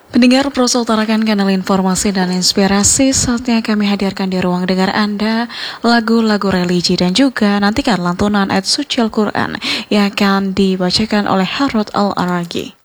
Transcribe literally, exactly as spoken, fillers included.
Pendengar Prosa utarakan kanal informasi dan inspirasi. Saatnya kami hadirkan di ruang dengar Anda lagu-lagu religi dan juga nantikan lantunan ayat suci Al-Quran yang akan dibacakan oleh Harod Al-Aragi.